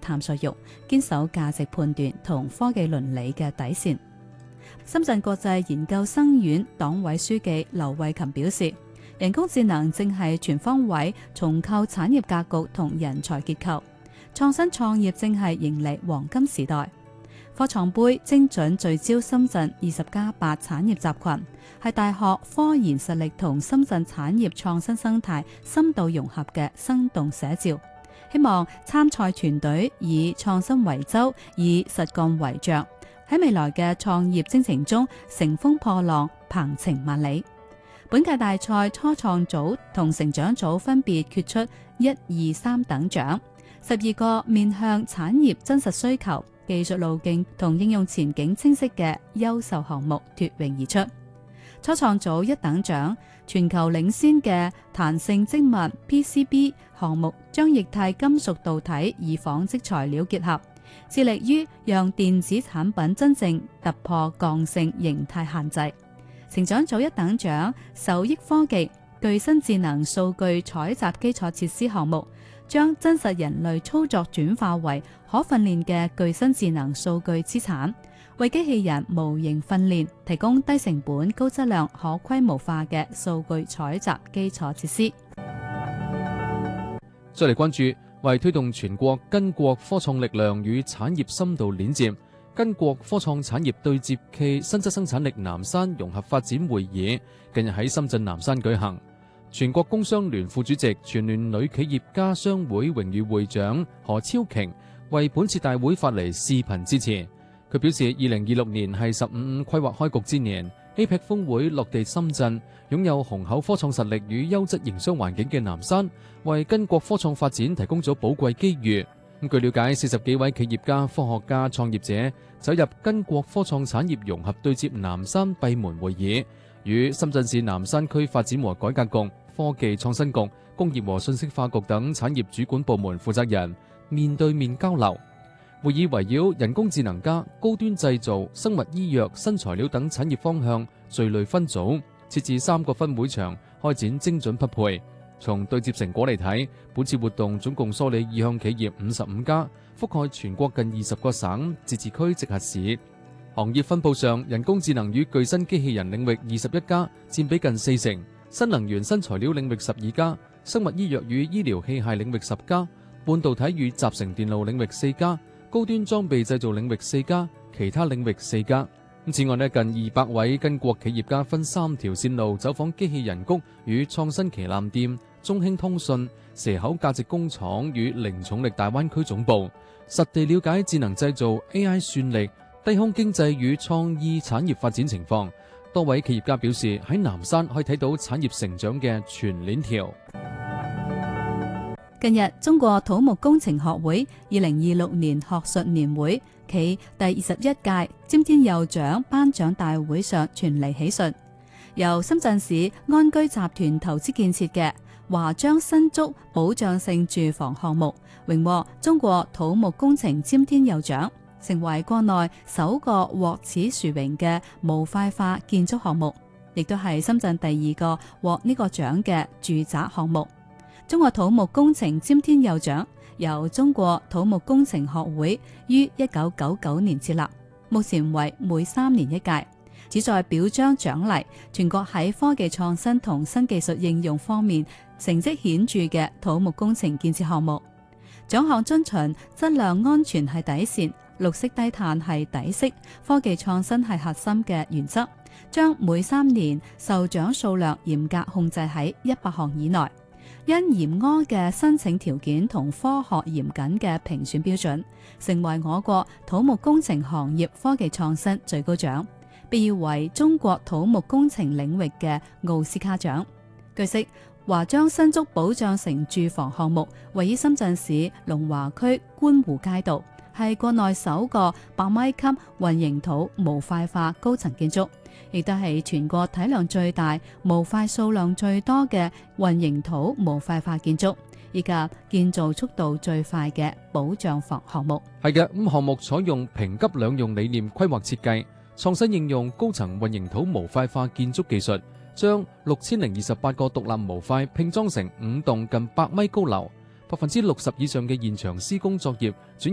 探索欲，堅守價值判斷同科技倫理嘅底線。深圳國際研究生院黨委書記劉慧琴表示，人工智能正係全方位重構產業格局同人才結構，創新創業正係迎嚟黃金時代。科創盃精準聚焦深圳20+8產業集群，係大學科研實力同深圳產業創新生態深度融合嘅生動寫照。希望參賽團隊以創新為舟，以實幹為著，喺未來嘅創業征程中乘風破浪，鵬程萬里。本屆大賽初創組同成長組分別決出1、2、3等獎，12個面向產業真實需求、技術路徑同應用前景清晰嘅優秀項目脫穎而出。初創組1等獎，全球領先嘅彈性織物 PCB 項目，將液態金屬導體與紡織材料結合，致力於讓電子產品真正突破剛性形態限制。成長組1等獎，受益科技具身智能數據採集基礎設施項目，將真實人類操作轉化為可訓練嘅具身智能數據資產，為機器人模型訓練提供低成本、高質量、可規模化嘅數據採集基礎設施。 再嚟關注，為推動全國巾幗科創力量與產業深度鏈接，巾幗科創產業對接暨新質生產力南山融合發展會議近日喺深圳南山舉行。全國工商聯副主席、全聯女企業家商會榮譽會長何超瓊為本次大會發嚟視頻致辭。佢表示，2026年係15+5規劃開局之年，APEC 峰會落地深圳，擁有雄厚科創實力與優質營商環境嘅南山，為巾幗科創發展提供咗寶貴機遇。據了解，40幾位企業家、科學家、創業者走入巾幗科創產業融合對接南山閉門會議，與深圳市南山區發展和改革局、科技創新局、工業和信息化局等產業主管部門負責人面對面交流。會議圍繞人工智能加高端製造、生物醫藥、新材料等產業方向序類分組，設置3個分會場，開展精準匹配。從對接成果嚟睇，本次活動總共梳理意向企業55家，覆蓋全國近20個省、自治區、直轄市。行業分佈上，人工智能與具身機器人領域21家，佔比近40%；新能源新材料領域12家，生物醫藥與醫療器械領域10家，半導體與集成電路領域4家，高端裝備製造領域4家，其他領域4家。此外近200位巾幗企業家分3條線路走訪機器人谷與創新旗艦店、中興通訊、蛇口價值工廠與零重力大灣區總部，實地了解智能製造、AI 算力、低空經濟與創意產業發展情況。多位企業家表示，喺南山可以睇到產業成長嘅全鏈條。 近日，中國土木工程學會2026年學術年會暨第21屆詹天佑獎頒獎大會上傳嚟喜訊，由深圳市安居集團投資建設嘅華章新竹保障性住房項目榮獲中國土木工程詹天佑獎，成為國內首個獲此殊榮嘅模塊化建築項目，亦都係深圳第2個獲呢個獎嘅住宅項目。中國土木工程詹天佑獎由中國土木工程學會於1999年設立，目前為每3年1屆，旨在表彰獎勵全國喺科技創新同新技術應用方面成績顯著嘅土木工程建設項目。獎項遵循質量安全係底線、綠色低碳係底色、科技創新係核心嘅原則，將每3年受獎數量嚴格控制喺100項以內。因嚴苛嘅申請條件同科學嚴謹嘅評選標準，成為我國土木工程行業科技創新最高獎，被譽為中國土木工程領域嘅奧斯卡獎。據悉，華章新竹保障城住房項目位於深圳市龍華區觀湖街道，係國內首個100米級混凝土模塊化高層建築，亦都係全國體量最大、模塊數量最多嘅混凝土模塊化建築，以及建造速度最快嘅保障房項目。 係嘅，項目採用平級兩用理念規劃設計，創新應用高層混凝土模塊化建築技術，將6028個獨立模塊拼裝成5棟近100米高樓，60%以上嘅現場施工作業轉